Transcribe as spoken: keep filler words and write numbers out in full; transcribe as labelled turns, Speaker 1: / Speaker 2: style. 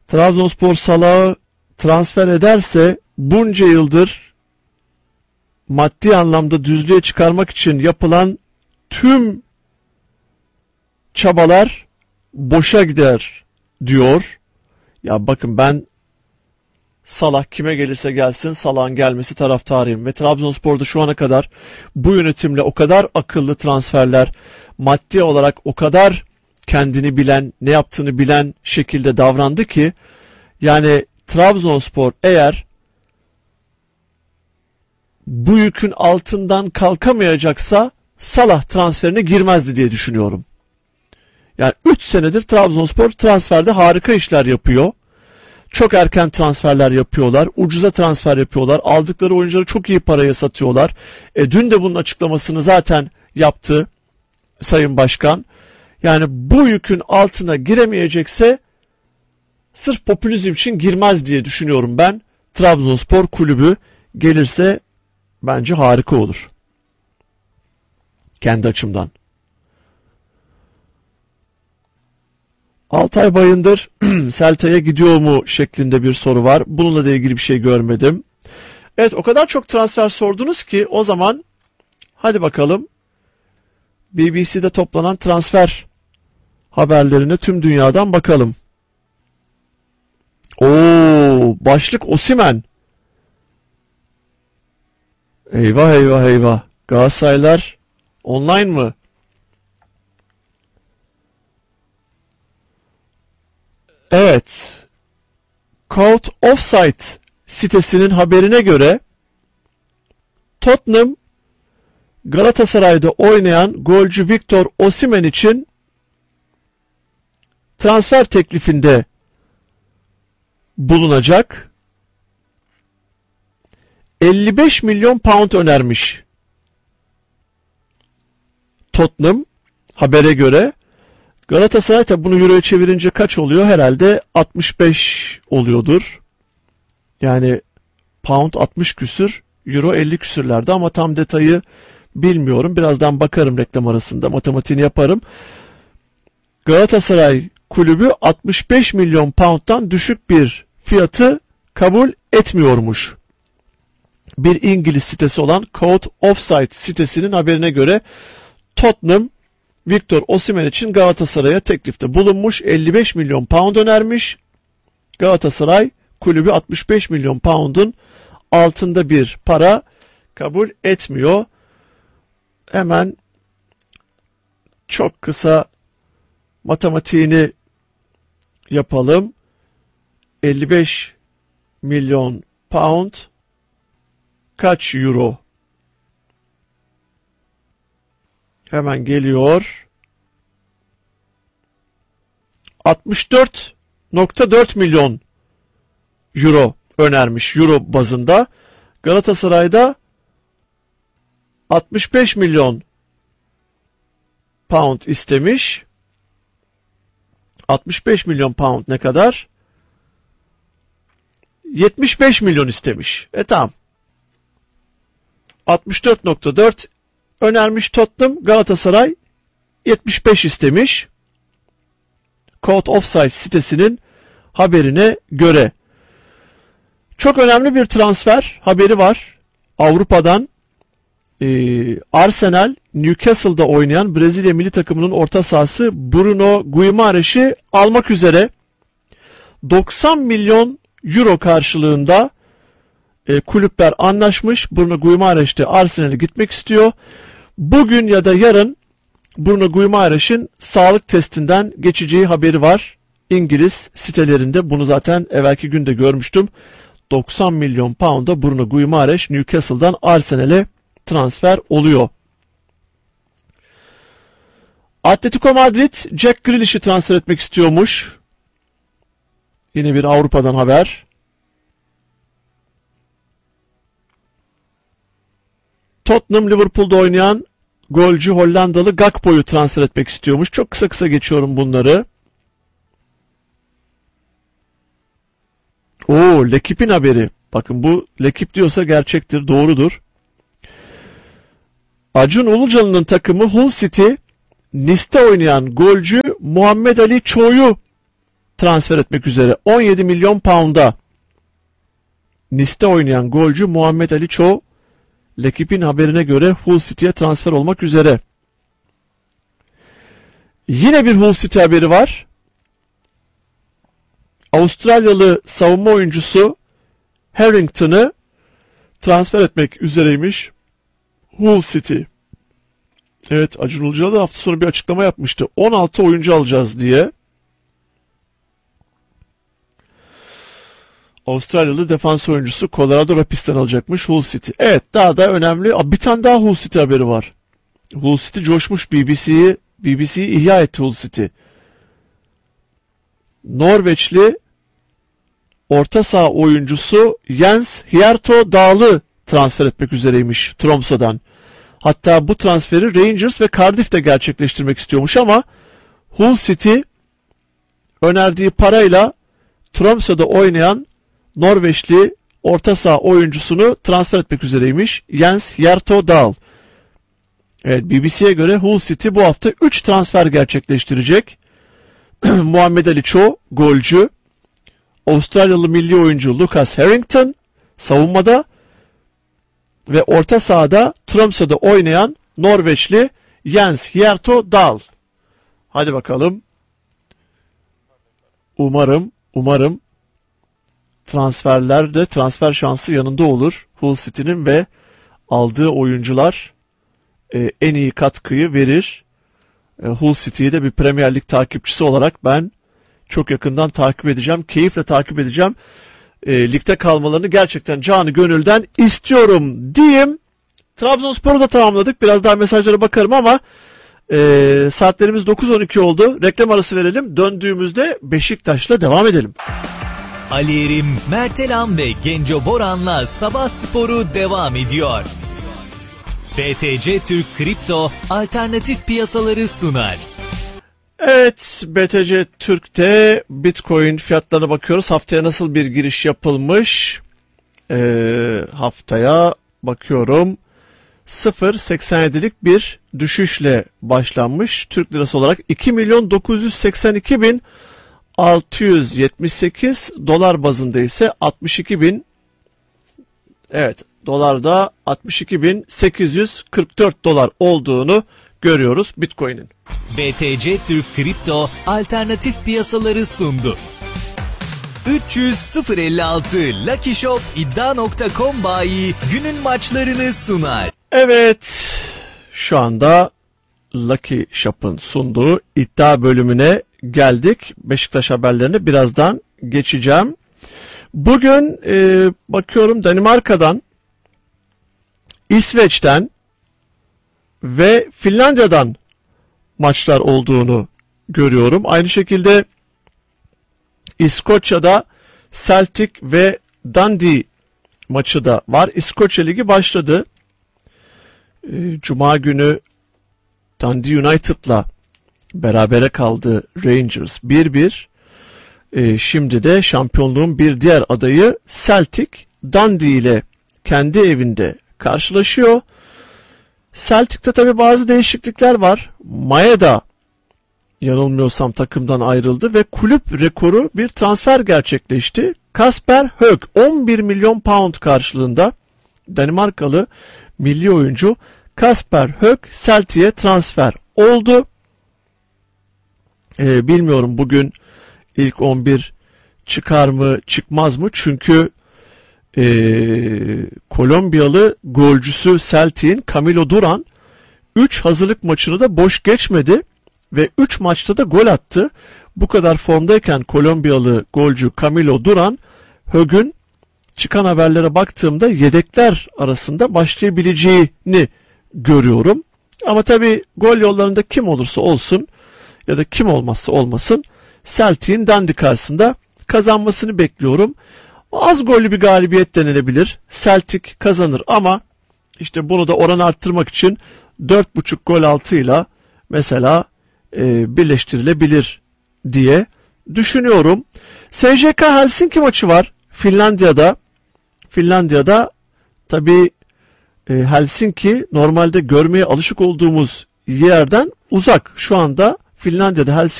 Speaker 1: Trabzonspor Salah'ı transfer ederse bunca yıldır maddi anlamda düzlüğe çıkarmak için yapılan tüm çabalar boşa gider diyor. Ya bakın, ben Salah kime gelirse gelsin Salah'ın gelmesi taraftarıyım. Ve Trabzonspor'da şu ana kadar bu yönetimle o kadar akıllı transferler, maddi olarak o kadar kendini bilen, ne yaptığını bilen şekilde davrandı ki, yani Trabzonspor eğer bu yükün altından kalkamayacaksa Salah transferine girmezdi diye düşünüyorum. Yani üç senedir Trabzonspor transferde harika işler yapıyor. Çok erken transferler yapıyorlar. Ucuza transfer yapıyorlar. Aldıkları oyuncuları çok iyi paraya satıyorlar. E, dün de bunun açıklamasını zaten yaptı Sayın Başkan. Yani bu yükün altına giremeyecekse sırf popülizm için girmez diye düşünüyorum ben. Trabzonspor kulübü gelirse bence harika olur. Kendi açımdan. Altay Bayındır Celta'ya gidiyor mu şeklinde bir soru var. Bununla da ilgili bir şey görmedim. Evet, o kadar çok transfer sordunuz ki o zaman hadi bakalım B B C'de toplanan transfer haberlerine tüm dünyadan bakalım. Oo, başlık Osimhen. Eyvah eyvah eyvah. Galatasaraylar online mı? Evet. Caught Offside sitesinin haberine göre Tottenham Galatasaray'da oynayan golcü Victor Osimhen için transfer teklifinde bulunacak. elli beş milyon pound önermiş Tottenham habere göre. Galatasaray tabi bunu euroya çevirince kaç oluyor? Herhalde altmış beş oluyordur. Yani pound altmış küsür, euro elli küsürlerde ama tam detayı bilmiyorum. Birazdan bakarım, reklam arasında matematiğini yaparım. Galatasaray kulübü altmış beş milyon pound'dan düşük bir fiyatı kabul etmiyormuş. Bir İngiliz sitesi olan Caught Offside sitesinin haberine göre Tottenham Victor Osimhen için Galatasaray'a teklifte bulunmuş. elli beş milyon pound önermiş. Galatasaray kulübü altmış beş milyon pound'un altında bir para kabul etmiyor. Hemen çok kısa matematiğini yapalım. elli beş milyon pound kaç euro? Hemen geliyor. altmış dört nokta dört milyon euro önermiş euro bazında. Galatasaray'da altmış beş milyon pound istemiş. altmış beş milyon pound ne kadar? yetmiş beş milyon istemiş. E tamam. altmış dört nokta dört önermiş Tottenham, Galatasaray yetmiş beş istemiş. Caught Offside sitesinin haberine göre. Çok önemli bir transfer haberi var. Avrupa'dan ee, Arsenal, Newcastle'da oynayan Brezilya milli takımının orta sahası Bruno Guimarães'i almak üzere doksan milyon euro karşılığında e, kulüpler anlaşmış. Bruno Guimarães de Arsenal'e gitmek istiyor. Bugün ya da yarın Bruno Guimarães'in sağlık testinden geçeceği haberi var. İngiliz sitelerinde bunu zaten evvelki günde görmüştüm. doksan milyon pound'a Bruno Guimarães Newcastle'dan Arsenal'e transfer oluyor. Atletico Madrid Jack Grealish'i transfer etmek istiyormuş. Yine bir Avrupa'dan haber. Tottenham Liverpool'da oynayan golcü Hollandalı Gakpo'yu transfer etmek istiyormuş. Çok kısa kısa geçiyorum bunları. Oo, L'Equipe'in haberi. Bakın, bu L'Equipe diyorsa gerçektir, doğrudur. Acun Ilıcalı'nın takımı Hull City, Nice'te oynayan golcü Muhammed Ali Çoğ'u transfer etmek üzere. on yedi milyon pound'a Nice'te oynayan golcü Muhammed Ali Ço, L'Equipe'in haberine göre Hull City'ye transfer olmak üzere. Yine bir Hull City haberi var. Avustralyalı savunma oyuncusu Harrington'ı transfer etmek üzereymiş Hull City. Evet, Acun Ilıcalı da hafta sonu bir açıklama yapmıştı. on altı oyuncu alacağız diye. Avustralyalı defans oyuncusu Colorado Rapids'ten alacakmış Hull City. Evet, daha da önemli bir tane daha Hull City haberi var. Hull City coşmuş, B B C'yi B B C'yi ihya etti Hull City. Norveçli orta saha oyuncusu Jens Hjerto Dahl'ı transfer etmek üzereymiş Tromsø'dan. Hatta bu transferi Rangers ve Cardiff de gerçekleştirmek istiyormuş ama Hull City önerdiği parayla Tromsø'da oynayan Norveçli orta saha oyuncusunu transfer etmek üzereymiş Jens Hjerto Dahl. Evet, B B C'ye göre Hull City bu hafta üç transfer gerçekleştirecek. Muhammed Ali Ço, golcü, Avustralyalı milli oyuncu Lucas Harrington savunmada ve orta sahada Tromsø'da oynayan Norveçli Jens Hjerto Dahl. Hadi bakalım. Umarım, umarım transferlerde transfer şansı yanında olur Hull City'nin ve aldığı oyuncular e, en iyi katkıyı verir. E, Hull City'yi de bir Premier Lig takipçisi olarak ben çok yakından takip edeceğim. Keyifle takip edeceğim. E, ligde kalmalarını gerçekten canı gönülden istiyorum diyeyim. Trabzonspor'u da tamamladık. Biraz daha mesajlara bakarım ama e, saatlerimiz dokuz on iki oldu. Reklam arası verelim. Döndüğümüzde Beşiktaş'la devam edelim.
Speaker 2: Ali Erim, Mertelan ve Genco Boran'la Sabah Sporu devam ediyor. B T C Türk Kripto alternatif piyasaları sunar.
Speaker 1: Evet, B T C Türk'te Bitcoin fiyatlarına bakıyoruz. Haftaya nasıl bir giriş yapılmış? Ee, haftaya bakıyorum. sıfır virgül seksen yedilik bir düşüşle başlanmış. Türk lirası olarak iki milyon dokuz yüz seksen iki bin altı yüz yetmiş sekiz, dolar bazında ise altmış iki bin, evet, dolarda altmış iki bin sekiz yüz kırk dört dolar olduğunu görüyoruz Bitcoin'in.
Speaker 2: B T C Türk Kripto alternatif piyasaları sundu. üç yüz sıfır elli altı Lucky Shop iddia nokta com bayi günün maçlarını sunar.
Speaker 1: Evet, şu anda Lucky Shop'ın sunduğu iddia bölümüne geldik. Beşiktaş haberlerine birazdan geçeceğim. Bugün e, bakıyorum Danimarka'dan, İsveç'ten ve Finlandiya'dan maçlar olduğunu görüyorum. Aynı şekilde İskoçya'da Celtic ve Dundee maçı da var. İskoçya Ligi başladı. Cuma günü Dundee United'la berabere kaldı Rangers bir bir. Şimdi de şampiyonluğun bir diğer adayı Celtic Dundee ile kendi evinde karşılaşıyor. Celtic'te tabi bazı değişiklikler var. Maeda yanılmıyorsam takımdan ayrıldı ve kulüp rekoru bir transfer gerçekleşti. Kasper Høeg on bir milyon pound karşılığında Danimarkalı milli oyuncu Kasper Høeg Celtic'e transfer oldu. Ee, bilmiyorum bugün ilk on bir çıkar mı çıkmaz mı? Çünkü ee, Kolombiyalı golcüsü Celtic'in Camilo Duran üç hazırlık maçını da boş geçmedi ve üç maçta da gol attı. Bu kadar formdayken Kolombiyalı golcü Camilo Duran, Høeg'ün çıkan haberlere baktığımda yedekler arasında başlayabileceğini görüyorum. Ama tabii gol yollarında kim olursa olsun ya da kim olmazsa olmasın Celtic'in Dundee karşısında kazanmasını bekliyorum. Az gollü bir galibiyet denilebilir. Celtic kazanır ama işte bunu da oran arttırmak için dört buçuk gol altıyla mesela e, birleştirilebilir diye düşünüyorum. S J K Helsinki maçı var Finlandiya'da. Finlandiya'da tabii e, Helsinki normalde görmeye alışık olduğumuz yerden uzak. Şu anda Finlandiya'da Helsinki